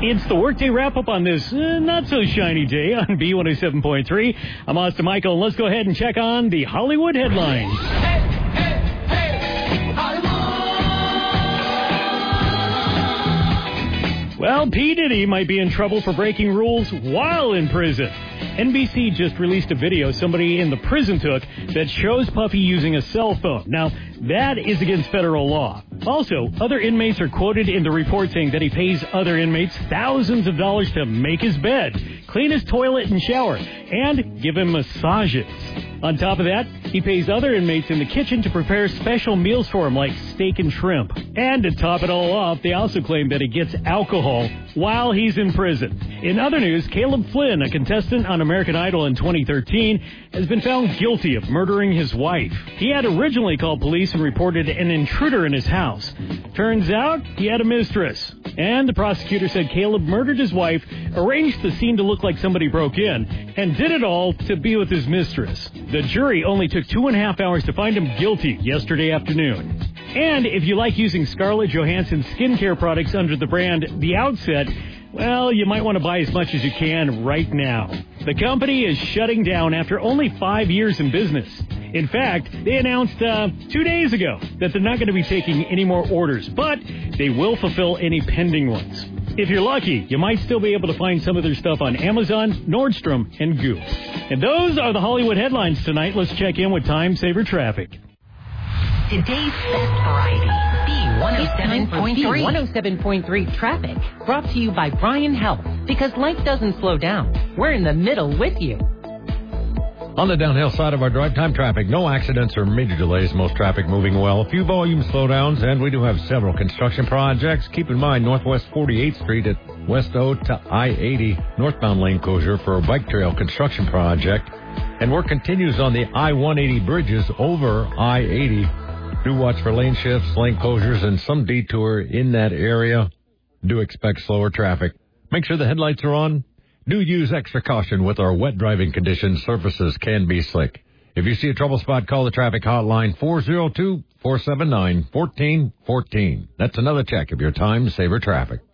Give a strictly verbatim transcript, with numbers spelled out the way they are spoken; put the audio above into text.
It's the Workday Wrap-Up on this uh, not-so-shiny day on B one oh seven point three. I'm Austin Michael, and let's go ahead and check on the Hollywood headlines. Hey, hey, hey, Hollywood! Well, P. Diddy might be in trouble for breaking rules while in prison. N B C just released a video somebody in the prison took that shows Puffy using a cell phone. Now, that is against federal law. Also, other inmates are quoted in the report saying that he pays other inmates thousands of dollars to make his bed, clean his toilet and shower, and give him massages. On top of that, he pays other inmates in the kitchen to prepare special meals for him, like steak and shrimp. And to top it all off, they also claim that he gets alcohol while he's in prison. In other news, Caleb Flynn, a contestant on American Idol in twenty thirteen, has been found guilty of murdering his wife. He had originally called police and reported an intruder in his house. Turns out, he had a mistress. And the prosecutor said Caleb murdered his wife, arranged the scene to look like somebody broke in, and did it all to be with his mistress. The jury only took two and a half hours to find him guilty yesterday afternoon. And if you like using Scarlett Johansson's skincare products under the brand The Outset, well, you might want to buy as much as you can right now. The company is shutting down after only five years in business. In fact, they announced uh, two days ago that they're not going to be taking any more orders, but they will fulfill any pending ones. If you're lucky, you might still be able to find some of their stuff on Amazon, Nordstrom, and Goop. And those are the Hollywood headlines tonight. Let's check in with Time Saver Traffic. Today's best variety, B one oh seven point three. B one oh seven point three traffic, brought to you by Brian Health. Because life doesn't slow down. We're in the middle with you. On the downhill side of our drive time traffic, no accidents or major delays, most traffic moving well. A few volume slowdowns, and we do have several construction projects. Keep in mind, Northwest forty-eighth Street at West O to I eighty, northbound lane closure for a bike trail construction project. And work continues on the I one eighty bridges over I eighty. Do watch for lane shifts, lane closures, and some detour in that area. Do expect slower traffic. Make sure the headlights are on. Do use extra caution with our wet driving conditions. Surfaces can be slick. If you see a trouble spot, call the traffic hotline four oh two, four seven nine, one four one four. That's another check of your Time Saver Traffic.